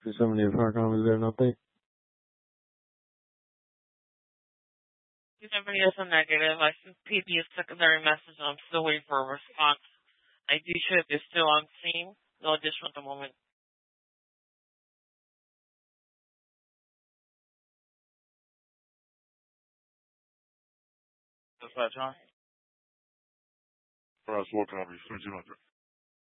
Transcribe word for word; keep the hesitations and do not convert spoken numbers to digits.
two seventy Farcom, is there an update? two seventy is a negative. I sent P D a secondary message and I'm still waiting for a response. I D ship is still on scene. No additional at the moment. Dispatch, huh? Press what copy? fifteen hundred.